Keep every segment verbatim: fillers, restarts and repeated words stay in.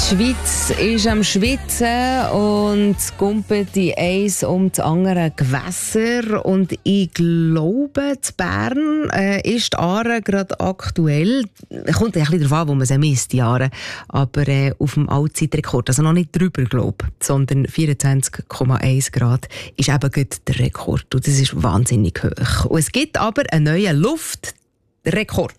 Die Schweiz ist am Schwitzen und kumpelt die eins um das andere Gewässer. Und ich glaube, in Bern äh, ist die Aare gerade aktuell, kommt ein bisschen darauf an, wo man sie misst, die Aare, aber äh, auf dem Allzeitrekord, also noch nicht drüber, glaube ich, sondern vierundzwanzig Komma eins Grad ist eben gerade der Rekord. Und das ist wahnsinnig hoch. Und es gibt aber einen neuen Luftrekord.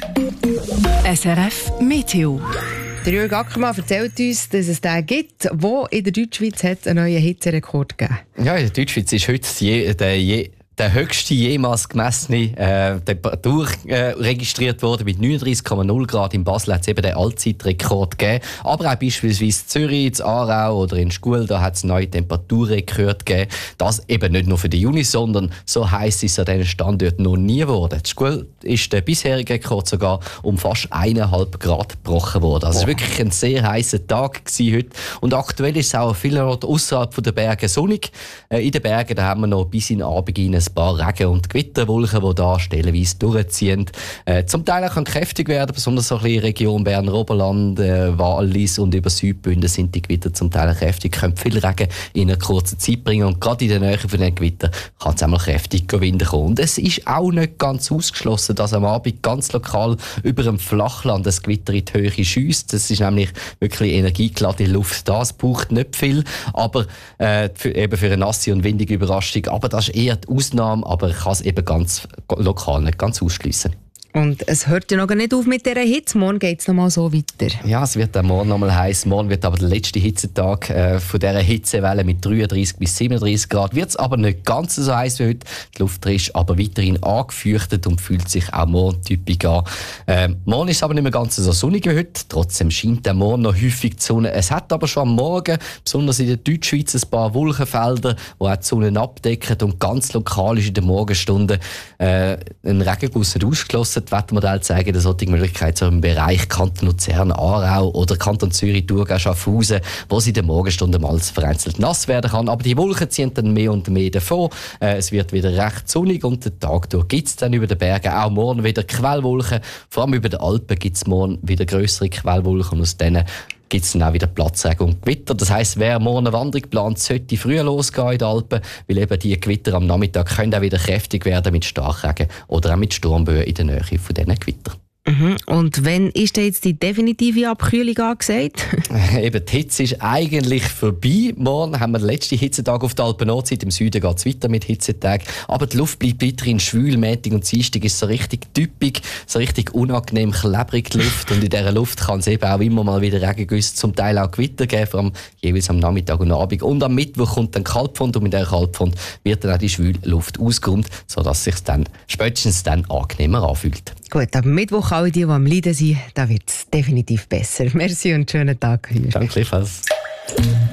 S R F Meteo. Der Jürg Ackermann erzählt uns, dass es den gibt, wo in der Deutschschweiz hat einen neuen Hitzerekord gegeben. Ja, in der Deutschschweiz ist heute je, der, je, der höchste jemals gemessene äh, Temperatur äh, registriert worden. Mit neununddreißig Komma null Grad in Basel hat es eben den Allzeitrekord gegeben. Aber auch beispielsweise in Zürich, in Aarau oder in Schkuhl, da hat es neue Temperaturrekorde gegeben. Das eben nicht nur für den Juni, sondern so heiß ist es an diesen Standorten noch nie geworden. In Schkuhl ist der bisherige Rekord sogar um fast eineinhalb Grad gebrochen worden. Also es war wirklich ein sehr heißer Tag heute. Und aktuell ist es auch an vielen Orten außerhalb der Berge sonnig. Äh, in den Bergen da haben wir noch bis in den Abend hinein ein paar Regen- und Gewitterwolken, die da stellenweise durchziehen. Äh, zum Teil auch kräftig werden, besonders so ein bisschen Region Berner Oberland, äh, Wallis und über Südbünden sind die Gewitter zum Teil kräftig, können viel Regen in einer kurzen Zeit bringen und gerade in der Nähe von den Gewittern kann es einmal kräftig Wind kommen. Und es ist auch nicht ganz ausgeschlossen, dass am Abend ganz lokal über dem Flachland ein Gewitter in die Höhe schiesst. Das ist nämlich wirklich energiegeladene Luft. Das braucht nicht viel, aber äh, für, eben für eine nasse und windige Überraschung. Aber das ist eher die Ausnahme, aber ich kann es eben ganz lokal nicht ganz ausschliessen. Und es hört ja noch nicht auf mit dieser Hitze. Morgen geht es noch mal so weiter. Ja, es wird auch morgen noch mal heiß. Morgen wird aber der letzte Hitzetag äh, von dieser Hitzewelle mit dreiunddreißig bis siebenunddreißig Grad. Wird es aber nicht ganz so heiß wie heute. Die Luft ist aber weiterhin angefeuchtet und fühlt sich auch morgen typisch an. Äh, morgen ist es aber nicht mehr ganz so sonnig wie heute. Trotzdem scheint der Morgen noch häufig die Sonne. Es hat aber schon am Morgen, besonders in der Deutschschweiz, ein paar Wolkenfelder, die auch die Sonne abdecken. Und ganz lokal ist in den Morgenstunden äh, ein Regenguss nicht ausgeschlossen. Die Wettermodelle zeigen eine solche Möglichkeit so im Bereich Kanton Luzern, Aarau oder Kanton Zürich, Thurgau, Schaffhausen, wo es in den Morgenstunden mal vereinzelt nass werden kann. Aber die Wolken ziehen dann mehr und mehr davon. Äh, es wird wieder recht sonnig und den Tag durch gibt es dann über den Bergen auch morgen wieder Quellwolken. Vor allem über den Alpen gibt es morgen wieder grössere Quellwolken und aus denen gibt es dann auch wieder Platzregen und Gewitter. Das heisst, wer morgen eine Wanderung plant, sollte früher losgehen in den Alpen, weil eben die Gewitter am Nachmittag können auch wieder kräftig werden mit Starkregen oder auch mit Sturmböen in der Nähe von diesen Gewittern. Mhm. Und wann ist denn jetzt die definitive Abkühlung angesagt? Eben, die Hitze ist eigentlich vorbei. Morgen haben wir den letzten Hitzetag auf der Alpen-Nordzeit. Im Süden geht es weiter mit Hitzetagen. Aber die Luft bleibt weiterhin schwül. Montag und Dienstag ist so richtig typisch, so richtig unangenehm klebrig die Luft. Und in dieser Luft kann es eben auch immer mal wieder Regengüsse, zum Teil auch Gewitter geben, vor allem jeweils am Nachmittag und Abend. Und am Mittwoch kommt dann Kaltfront und mit dieser Kaltfront wird dann auch die schwüle Luft ausgeräumt, sodass es sich dann spätestens dann angenehmer anfühlt. Gut, am Mittwoch alle die, die am Leiden sind, da wird es definitiv besser. Merci und schönen Tag. Danke, gleichfalls.